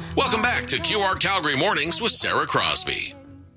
Welcome back to QR Calgary Mornings with Sarah Crosby.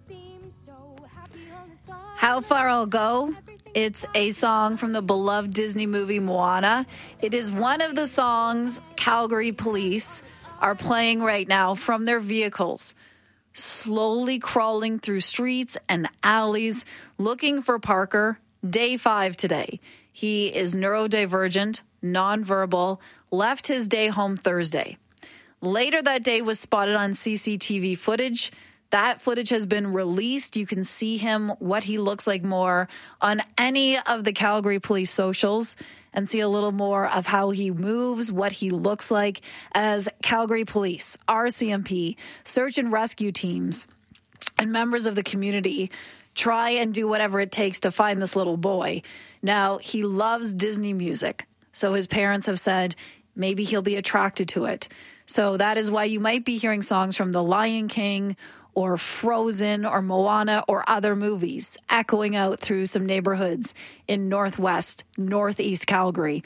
How Far I'll Go. It's a song from the beloved Disney movie Moana. It is one of the songs Calgary police are playing right now from their vehicles, slowly crawling through streets and alleys looking for Parker. Day 5 today. He is neurodivergent, nonverbal, left his day home Thursday. Later that day was spotted on CCTV footage. That footage has been released. You can see him, what he looks like more on any of the Calgary police socials and see a little more of how he moves, what he looks like as Calgary police, RCMP, search and rescue teams, and members of the community try and do whatever it takes to find this little boy. Now, he loves Disney music, so his parents have said maybe he'll be attracted to it. So that is why you might be hearing songs from The Lion King or Frozen or Moana or other movies echoing out through some neighborhoods in northeast Calgary.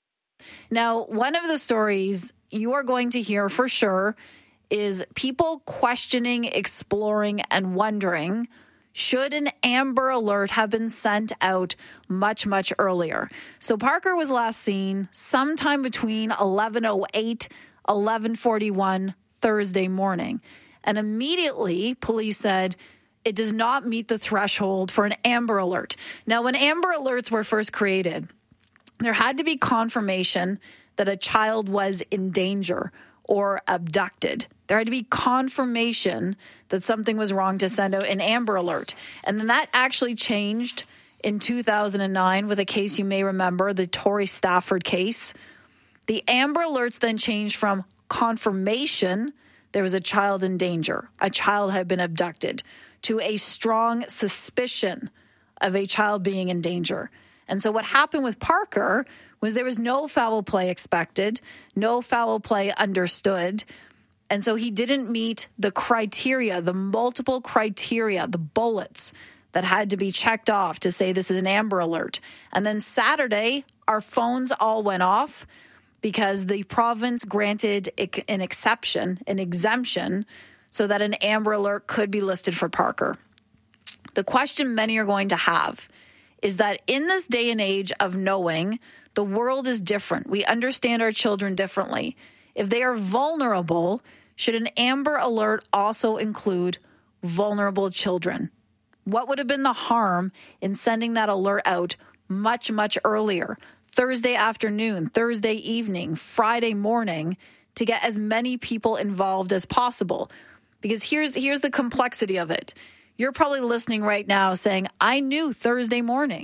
Now, one of the stories you are going to hear for sure is people questioning, exploring, and wondering, should an Amber Alert have been sent out much, much earlier? So Parker was last seen sometime between 11:08, 11:41 Thursday morning. And immediately, police said it does not meet the threshold for an Amber Alert. Now, when Amber Alerts were first created, there had to be confirmation that a child was in danger or abducted. There had to be confirmation that something was wrong to send out an Amber Alert. And then that actually changed in 2009 with a case you may remember, the Torrey Stafford case. The Amber Alerts then changed from confirmation there was a child in danger, a child had been abducted, to a strong suspicion of a child being in danger. And so what happened with Parker was there was no foul play expected, no foul play understood. And so he didn't meet the criteria, the multiple criteria, the bullets that had to be checked off to say this is an Amber Alert. And then Saturday, our phones all went off because the province granted an exception, an exemption, so that an Amber Alert could be listed for Parker. The question many are going to have is that in this day and age of knowing the world is different, we understand our children differently. If they are vulnerable, should an Amber Alert also include vulnerable children? What would have been the harm in sending that alert out much, much earlier? Thursday afternoon, Thursday evening, Friday morning, to get as many people involved as possible. Because here's the complexity of it. You're probably listening right now saying, I knew Thursday morning.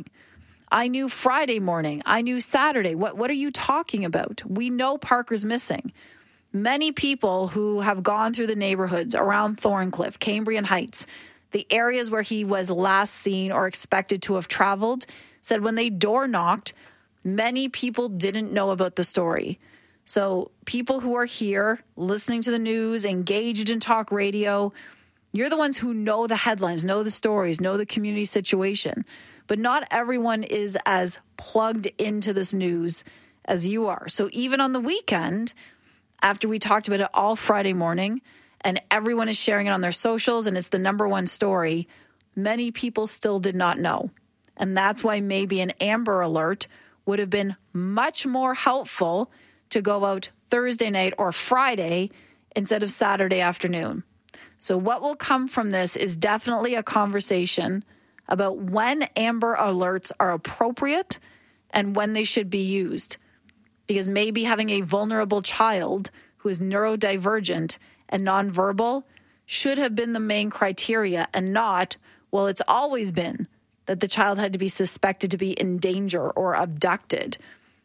I knew Friday morning. I knew Saturday. What are you talking about? We know Parker's missing. Many people who have gone through the neighborhoods around Thorncliffe, Cambrian Heights, the areas where he was last seen or expected to have traveled, said when they door knocked, many people didn't know about the story. So people who are here listening to the news, engaged in talk radio, you're the ones who know the headlines, know the stories, know the community situation. But not everyone is as plugged into this news as you are. So even on the weekend, after we talked about it all Friday morning, and everyone is sharing it on their socials, and it's the number one story, many people still did not know. And that's why maybe an Amber Alert would have been much more helpful to go out Thursday night or Friday instead of Saturday afternoon. So what will come from this is definitely a conversation about when Amber Alerts are appropriate and when they should be used. Because maybe having a vulnerable child who is neurodivergent and nonverbal should have been the main criteria and not, well, it's always been that the child had to be suspected to be in danger or abducted.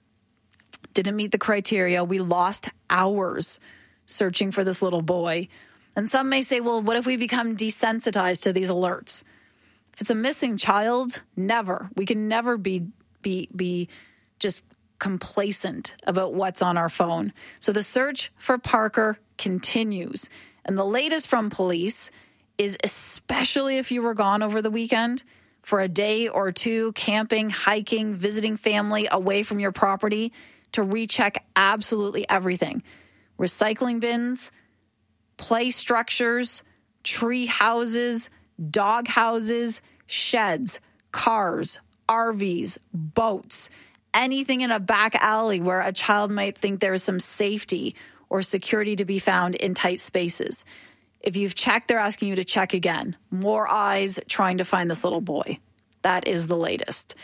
Didn't meet the criteria. We lost hours searching for this little boy. And some may say, well, what if we become desensitized to these alerts? If it's a missing child, never. We can never be just complacent about what's on our phone. So the search for Parker continues. And the latest from police is, especially if you were gone over the weekend, for a day or two, camping, hiking, visiting family away from your property, to recheck absolutely everything. Recycling bins, play structures, tree houses, dog houses, sheds, cars, RVs, boats, anything in a back alley where a child might think there is some safety or security to be found in tight spaces. If you've checked, they're asking you to check again. More eyes trying to find this little boy. That is the latest.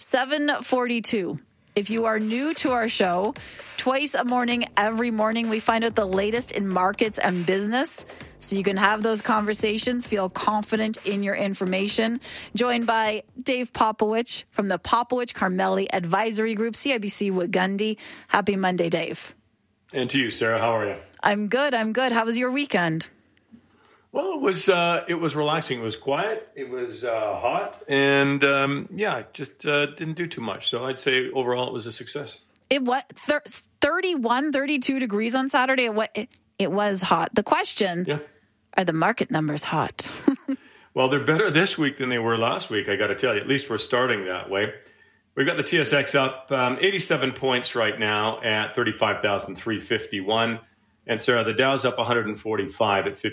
7:42. If you are new to our show, twice a morning, every morning, we find out the latest in markets and business so you can have those conversations, feel confident in your information. Joined by Dave Popowich from the Popowich Carmeli Advisory Group, CIBC Wood-Gundy. Happy Monday, Dave. And to you, Sarah. How are you? I'm good. How was your weekend? Well, it was relaxing. It was quiet. It was hot, and just didn't do too much. So I'd say overall it was a success. It was 31, 32 degrees on Saturday. It was hot. The question: Are the market numbers hot? Well, they're better this week than they were last week. I got to tell you. At least we're starting that way. We've got the TSX up 87 points right now at 35,351. And Sarah, the Dow's up 145 at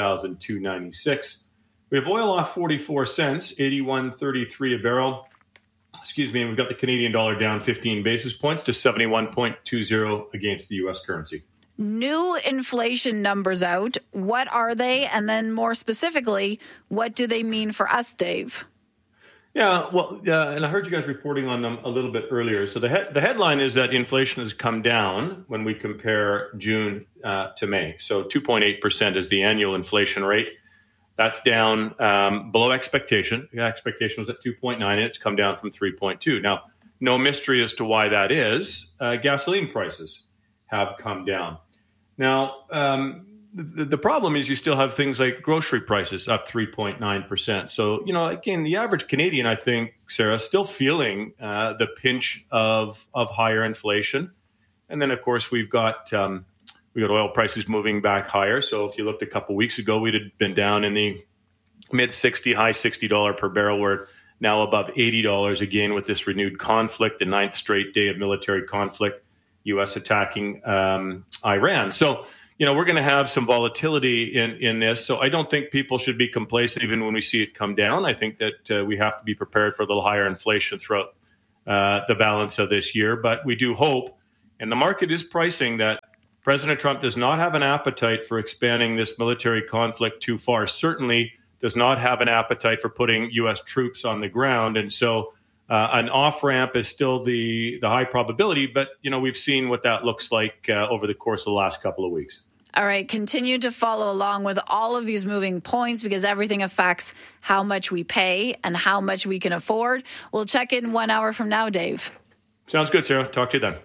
52,296. We have oil off 44 cents, 81.33 a barrel. Excuse me. And we've got the Canadian dollar down 15 basis points to 71.20 against the U.S. currency. New inflation numbers out. What are they? And then more specifically, what do they mean for us, Dave? Yeah, well, and I heard you guys reporting on them a little bit earlier. So the headline is that inflation has come down when we compare June to May. So 2.8% is the annual inflation rate. That's down below expectation. The expectation was at 2.9, and it's come down from 3.2. Now, no mystery as to why that is. Gasoline prices have come down. Now, the problem is you still have things like grocery prices up 3.9%. So, again, the average Canadian, I think, Sarah, still feeling the pinch of higher inflation. And then, of course, we got oil prices moving back higher. So if you looked a couple weeks ago, we'd have been down in the mid-60, high $60 per barrel. We're now above $80 again with this renewed conflict, the 9th straight day of military conflict, U.S. attacking Iran. So, we're going to have some volatility in this. So I don't think people should be complacent even when we see it come down. I think that we have to be prepared for a little higher inflation throughout the balance of this year. But we do hope, and the market is pricing that President Trump does not have an appetite for expanding this military conflict too far, certainly does not have an appetite for putting U.S. troops on the ground. And so an off-ramp is still the high probability. But, we've seen what that looks like over the course of the last couple of weeks. All right, continue to follow along with all of these moving points because everything affects how much we pay and how much we can afford. We'll check in 1 hour from now, Dave. Sounds good, Sarah. Talk to you then.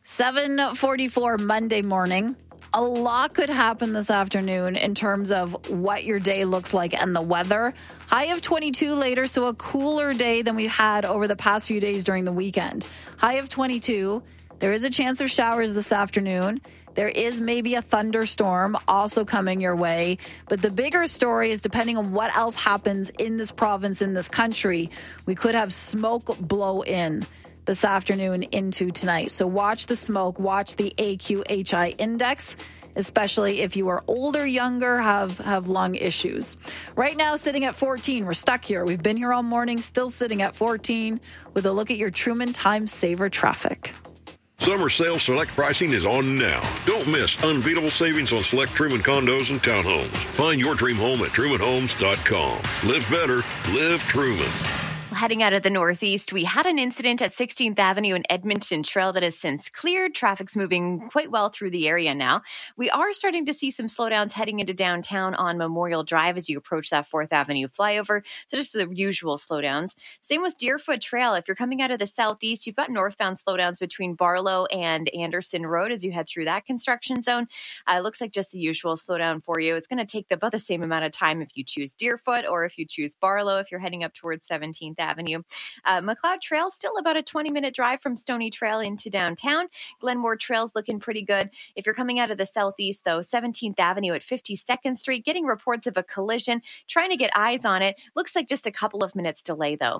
7:44 Monday morning. A lot could happen this afternoon in terms of what your day looks like and the weather. High of 22 later, so a cooler day than we've had over the past few days during the weekend. High of 22. There is a chance of showers this afternoon. There is maybe a thunderstorm also coming your way. But the bigger story is depending on what else happens in this province, in this country, we could have smoke blow in this afternoon into tonight. So watch the smoke, watch the AQHI index, especially if you are older, younger, have lung issues. Right now, sitting at 14. We're stuck here. We've been here all morning, still sitting at 14 with a look at your Truman Time Saver traffic. Summer sale select pricing is on now. Don't miss unbeatable savings on select Truman condos and townhomes. Find your dream home at trumanhomes.com. Live better, live Truman. Heading out of the northeast, we had an incident at 16th Avenue and Edmonton Trail that has since cleared. Traffic's moving quite well through the area now. We are starting to see some slowdowns heading into downtown on Memorial Drive as you approach that 4th Avenue flyover. So just the usual slowdowns. Same with Deerfoot Trail. If you're coming out of the southeast, you've got northbound slowdowns between Barlow and Anderson Road as you head through that construction zone. It looks like just the usual slowdown for you. It's going to take about the same amount of time if you choose Deerfoot or if you choose Barlow if you're heading up towards 17th Avenue. McLeod Trail, still about a 20-minute drive from Stony Trail into downtown. Glenmore Trail's looking pretty good. If you're coming out of the southeast, though, 17th Avenue at 52nd Street, getting reports of a collision, trying to get eyes on it. Looks like just a couple of minutes delay, though.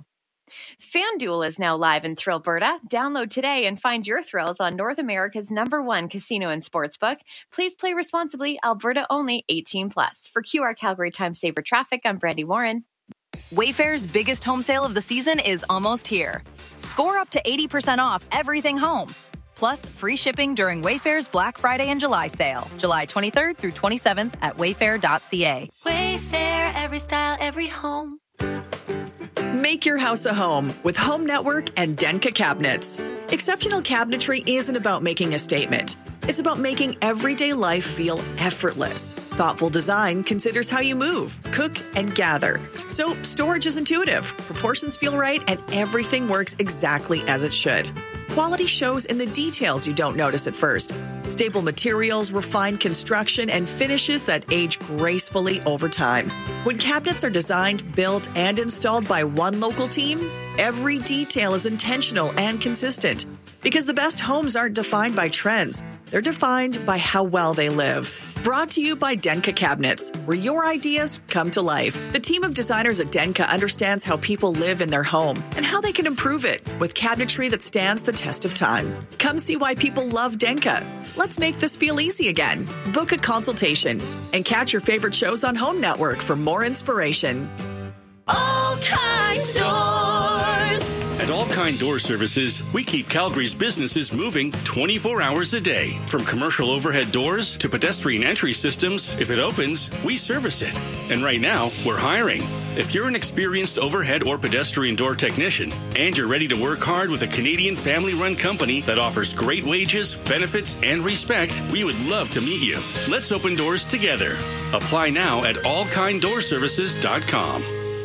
FanDuel is now live in Thrillberta. Download today and find your thrills on North America's #1 casino and sportsbook. Please play responsibly. Alberta only. 18+. For QR Calgary Time Saver Traffic, I'm Brandy Warren. Wayfair's biggest home sale of the season is almost here. Score up to 80% off everything home. Plus, free shipping during Wayfair's Black Friday and July sale, July 23rd through 27th at wayfair.ca. Wayfair, every style, every home. Make your house a home with Home Network and Denka Cabinets. Exceptional cabinetry isn't about making a statement. It's about making everyday life feel effortless. Thoughtful design considers how you move, cook, and gather. So storage is intuitive, proportions feel right, and everything works exactly as it should. Quality shows in the details you don't notice at first. Stable materials, refined construction, and finishes that age gracefully over time. When cabinets are designed, built, and installed by one local team, every detail is intentional and consistent. Because the best homes aren't defined by trends. They're defined by how well they live. Brought to you by Denka Cabinets, where your ideas come to life. The team of designers at Denka understands how people live in their home and how they can improve it with cabinetry that stands the test of time. Come see why people love Denka. Let's make this feel easy again. Book a consultation and catch your favorite shows on Home Network for more inspiration. All Kinds Doors. At All Kind Door Services, we keep Calgary's businesses moving 24 hours a day. From commercial overhead doors to pedestrian entry systems, if it opens, we service it. And right now, we're hiring. If you're an experienced overhead or pedestrian door technician and you're ready to work hard with a Canadian family-run company that offers great wages, benefits, and respect, we would love to meet you. Let's open doors together. Apply now at allkinddoorservices.com.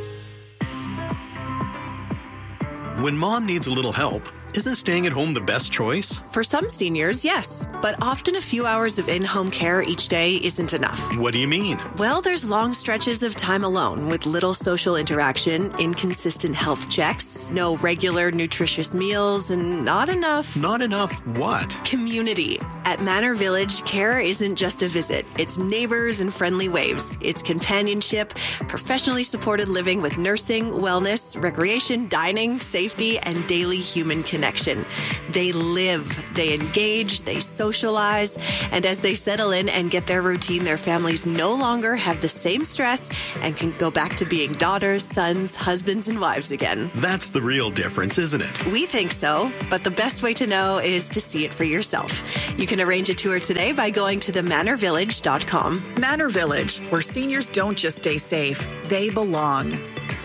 When mom needs a little help, isn't staying at home the best choice? For some seniors, yes. But often a few hours of in-home care each day isn't enough. What do you mean? Well, there's long stretches of time alone with little social interaction, inconsistent health checks, no regular nutritious meals, and not enough... Not enough what? Community. At Manor Village, care isn't just a visit. It's neighbors and friendly waves. It's companionship, professionally supported living with nursing, wellness, recreation, dining, safety, and daily human connection. They live, they engage, they socialize, and as they settle in and get their routine, their families no longer have the same stress and can go back to being daughters, sons, husbands, and wives again. That's the real difference, isn't it? We think so, but the best way to know is to see it for yourself. You can arrange a tour today by going to themanorvillage.com. Manor Village, where seniors don't just stay safe, they belong.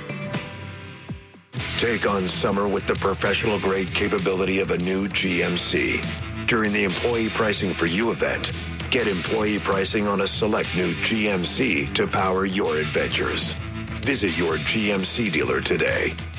Take on summer with the professional-grade capability of a new GMC. During the Employee Pricing for You event, get employee pricing on a select new GMC to power your adventures. Visit your GMC dealer today.